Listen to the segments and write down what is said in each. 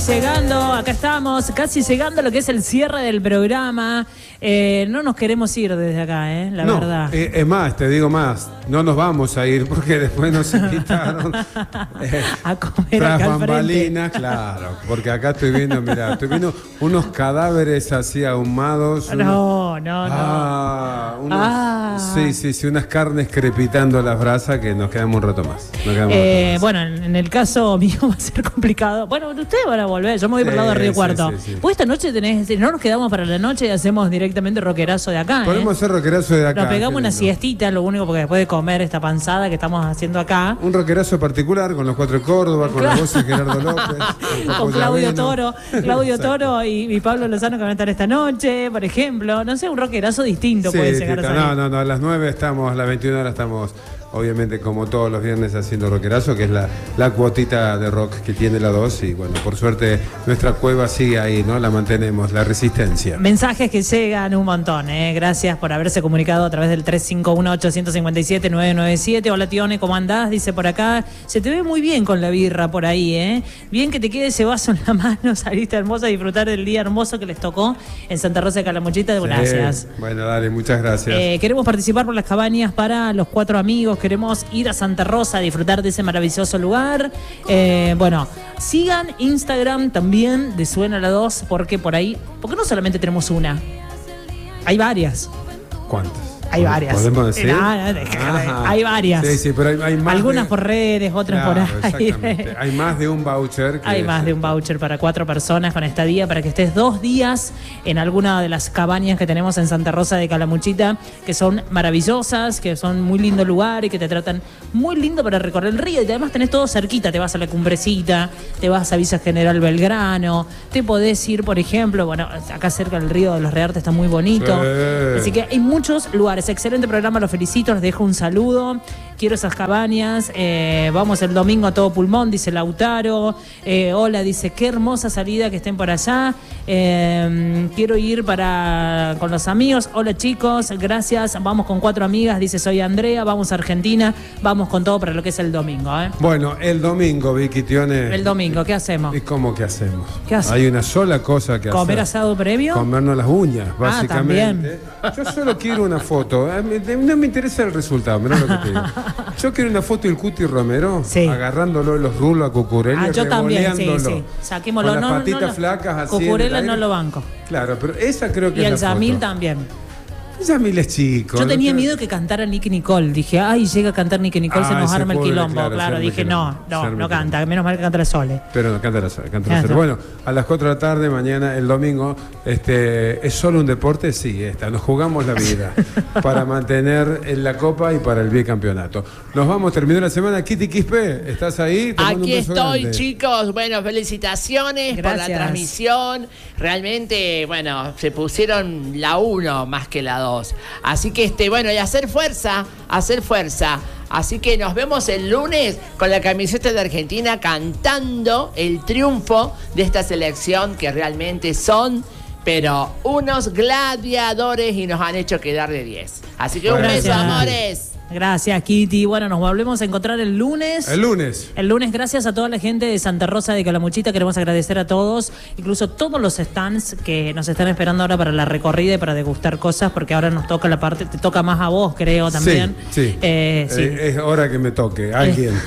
llegando, acá estamos, casi llegando a lo que es el cierre del programa. No nos queremos ir desde acá, la verdad. Es más, te digo más, no nos vamos a ir porque después nos invitaron a comer tras acá al bambalinas, frente. claro, porque acá estoy viendo unos cadáveres así ahumados. No. Sí, unas carnes crepitando las brasas que nos quedamos un rato más. Bueno, en el caso mío va a ser complicado. Bueno, ustedes van a volver, yo me voy por el lado de Río Cuarto. Sí. Pues esta noche no nos quedamos para la noche y hacemos directamente rockerazo de acá. Podemos hacer rockerazo de acá. Nos pegamos una siestita, lo único, porque después de comer esta panzada que estamos haciendo acá. Un rockerazo particular con los 4 de Córdoba, con la voz de Gerardo López. Con Claudio Toro y Pablo Lozano que van a estar esta noche, por ejemplo. No sé, un rockerazo distinto puede llegar a salir. No, a las 9 estamos, a las 21 horas estamos, obviamente como todos los viernes, haciendo rockerazo, que es la cuotita de rock que tiene la 2. Y bueno, por suerte nuestra cueva sigue ahí, ¿no? La mantenemos, la resistencia. Mensajes que llegan un montón, Gracias por haberse comunicado a través del 351-857-997. Hola, Tione, ¿cómo andás? Dice por acá, se te ve muy bien con la birra por ahí, Bien que te quede ese vaso en la mano, saliste hermosa a disfrutar del día hermoso que les tocó en Santa Rosa de Calamuchita. Gracias. Bueno, dale, muchas gracias. Queremos participar por las cabañas para los 4 amigos. Queremos ir a Santa Rosa a disfrutar de ese maravilloso lugar. Bueno, sigan Instagram también de Suena la 2, porque por ahí, porque no solamente tenemos una, hay varias. ¿Cuántas? Hay varias. ¿Podemos decir? Hay varias. Sí, pero hay más. Algunas por redes, otras por ahí. Exactamente. Hay más de un voucher. Hay más de un voucher para 4 personas con estadía para que estés 2 días en alguna de las cabañas que tenemos en Santa Rosa de Calamuchita, que son maravillosas, que son muy lindo lugar y que te tratan muy lindo para recorrer el río. Y además tenés todo cerquita. Te vas a la Cumbrecita, te vas a Villa General Belgrano, te podés ir, por ejemplo, bueno, acá cerca del río de los Reartes está muy bonito. Sí. Así que hay muchos lugares. Excelente programa, los felicito, les dejo un saludo. Quiero esas cabañas. Vamos el domingo a todo pulmón, dice Lautaro. Hola, dice, qué hermosa salida que estén por allá. Quiero ir con los amigos. Hola, chicos, gracias. Vamos con 4 amigas, dice, soy Andrea. Vamos a Argentina. Vamos con todo para lo que es el domingo. Bueno, el domingo, Vicky Tione. El domingo, ¿qué hacemos? ¿Y cómo que hacemos? ¿Qué hacemos? Hay una sola cosa que hacer. ¿Comer asado previo? Comernos las uñas, básicamente. También. Yo solo quiero una foto. No me interesa el resultado, mirá lo que te digo. Yo quiero una foto del Cuti Romero, agarrándolo los rulos a Cucurella, yo también, sí. Saquémoslo. Con las patitas flacas así. Cucurella no lo banco. Claro, pero esa creo que y es el Yamil también. Yamil es chico. Yo tenía miedo que cantara Nicky Nicole. Dije, llega a cantar Nicky Nicole, se nos arma el quilombo. Claro, dije, no canta. Menos mal que canta la Sole. Pero no, canta la Sole. Bueno, a las 4 de la tarde, mañana, el domingo, ¿es solo un deporte? Sí, nos jugamos la vida para mantener en la Copa y para el bicampeonato. Nos vamos, terminó la semana. Kitty Quispe, ¿estás ahí? Aquí estoy, chicos. Bueno, felicitaciones por la transmisión. Realmente, bueno, se pusieron la 1 más que la 2. Así que, y hacer fuerza. Así que nos vemos el lunes con la camiseta de Argentina cantando el triunfo de esta selección que realmente son, pero unos gladiadores y nos han hecho quedar de 10. Así que un beso, amores. Gracias, Kitty. Bueno, nos volvemos a encontrar el lunes. El lunes, gracias a toda la gente de Santa Rosa de Calamuchita. Queremos agradecer a todos, incluso todos los stands que nos están esperando ahora para la recorrida y para degustar cosas, porque ahora nos toca la parte, te toca más a vos, creo, también. Sí. Es hora que me toque, alguien.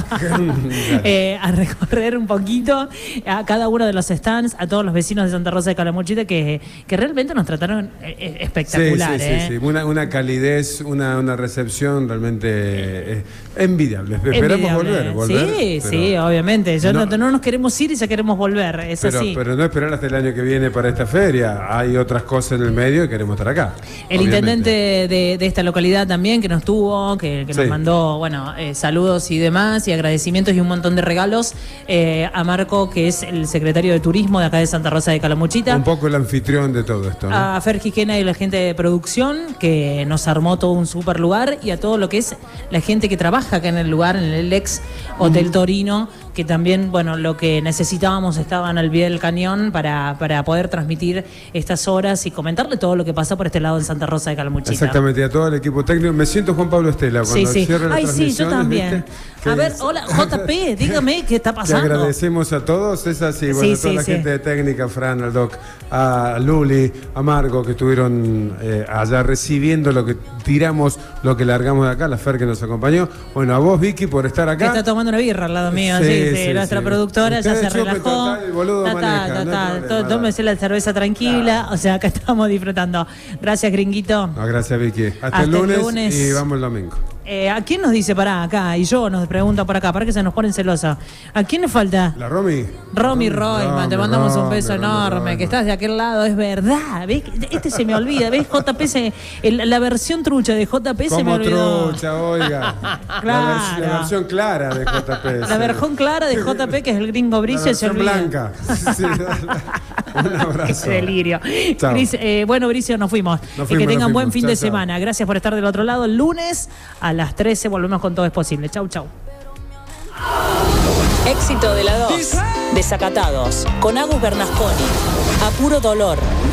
A recorrer un poquito a cada uno de los stands, a todos los vecinos de Santa Rosa de Calamuchita que realmente nos trataron espectacular. Sí. Una calidez, una recepción realmente envidiable. Esperamos volver. Sí, obviamente. No nos queremos ir y ya queremos volver. Así. Pero no esperar hasta el año que viene para esta feria. Hay otras cosas en el medio y queremos estar acá. El intendente de esta localidad también que nos tuvo, que nos mandó saludos y demás, y agradecimientos y un montón de regalos. A Marco, que es el secretario de Turismo de acá de Santa Rosa de Calamuchita. Un poco el anfitrión de todo esto, ¿no? A Fer Quiquena y la gente de producción, que nos armó todo un super lugar, y a todo lo que es la gente que trabaja acá en el lugar, en el ex Hotel Torino, que también, bueno, lo que necesitábamos estaban al pie del cañón para poder transmitir estas horas y comentarle todo lo que pasa por este lado en Santa Rosa de Calamuchita. Exactamente, a todo el equipo técnico. Me siento Juan Pablo Estela cuando cierre la transmisión. Sí, yo también. A ver, hola, JP, dígame qué está pasando. Te agradecemos a todos, es así, bueno, toda la gente de técnica, Fran, al Doc, a Luli, a Marco, que estuvieron allá recibiendo lo que tiramos, lo que largamos de acá, la Fer que nos acompañó. Bueno, a vos, Vicky, por estar acá. Está tomando una birra al lado mío, nuestra productora ya se relajó. Tómese la cerveza tranquila, o sea, acá estamos disfrutando. Gracias, gringuito. No, gracias, Vicky. Hasta el lunes y vamos el domingo. ¿A quién nos dice pará acá? Y yo nos pregunta por acá, para que se nos ponen celosa. ¿A quién le falta? La Romy. Romy Royman, te mandamos un beso enorme, que estás de aquel lado, es verdad. ¿Ves? Se me olvida, ¿ves? JP, la versión trucha de JP se me olvidó. Trucha, oiga. Claro. La versión clara de JP. La versión clara de JP, que es el gringo Bricio, se olvida. Blanca. Sí, un abrazo. Qué delirio. Bueno, Bricio, nos fuimos. Que tengan buen fin de semana. Gracias por estar del otro lado. El lunes a las 13 volvemos con Todo es Posible. Chau, chau. Éxito de la 2. Desacatados. Con Agus Bernasconi. A Puro Dolor.